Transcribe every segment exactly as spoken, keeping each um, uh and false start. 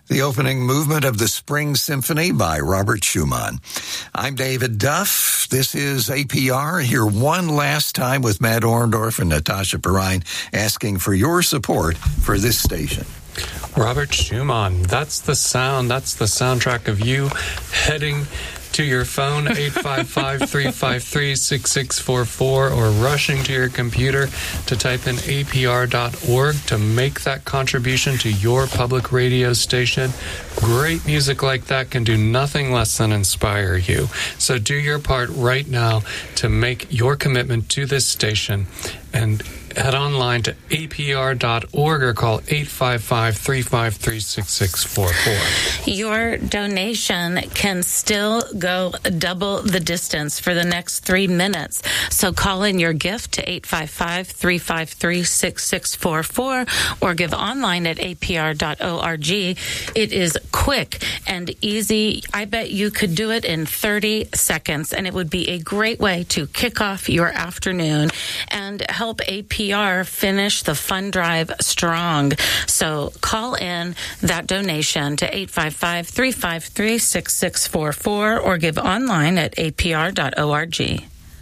the opening movement of the Spring Symphony by Robert Schumann. I'm David Duff. This is A P R, here one last time with Matt Orndorff and Natasha Perrine, asking for your support for this station. Robert Schumann, that's the sound, that's the soundtrack of you heading to your phone, eight five five, three five three, six six four four, or rushing to your computer to type in A P R dot org to make that contribution to your public radio station. Great music like that can do nothing less than inspire you. So do your part right now to make your commitment to this station, and head online to A P R dot org or call eight five five, three five three, six six four four. Your donation can still go double the distance for the next three minutes. So call in your gift to eight five five, three five three, six six four four or give online at A P R dot org. It is quick and easy. I bet you could do it in thirty seconds, and it would be a great way to kick off your afternoon and help A P R finish the fund drive strong. So call in that donation to eight five five, three five three, six six four four or give online at A P R dot org.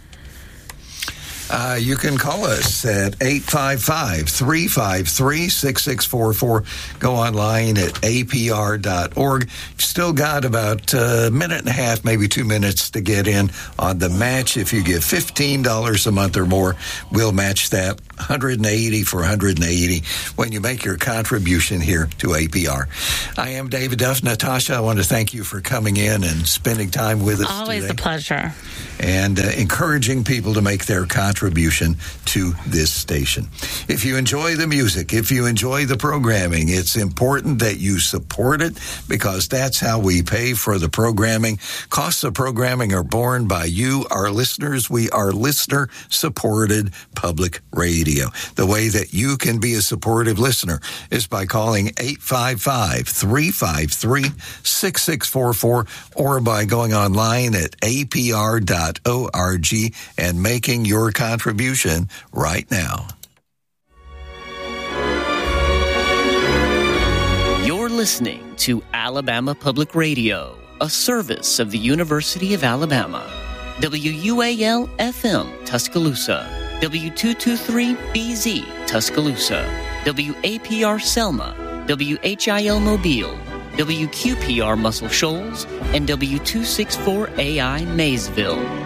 Uh, you can call us at eight five five, three five three, six six four four. Go online at A P R dot org. Still got about a minute and a half, maybe two minutes to get in on the match. If you give fifteen dollars a month or more, we'll match that one hundred eighty for one hundred eighty when you make your contribution here to A P R. I am David Duff. Natasha, I want to thank you for coming in and spending time with us Always today. a pleasure. And uh, encouraging people to make their contribution to this station. If you enjoy the music, if you enjoy the programming, it's important that you support it, because that's how we pay for the programming. Costs of programming are borne by you, our listeners. We are listener-supported public radio. The way that you can be a supportive listener is by calling eight five five, three five three, six six four four or by going online at A P R dot org and making your contribution right now. You're listening to Alabama Public Radio, a service of the University of Alabama. W U A L F M Tuscaloosa, W two twenty-three B Z Tuscaloosa, W A P R Selma, W H I L Mobile, W Q P R Muscle Shoals, and W two sixty-four A I Maysville.